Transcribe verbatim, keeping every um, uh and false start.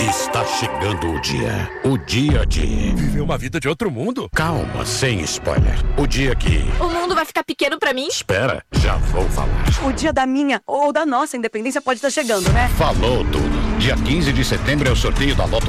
Está chegando o dia. O dia de... Viver uma vida de outro mundo? Calma, sem spoiler. O dia que... O mundo vai ficar pequeno pra mim? Espera, já vou falar. O dia da minha ou da nossa independência pode estar chegando, né? Falou tudo. Dia quinze de setembro é o sorteio da Loto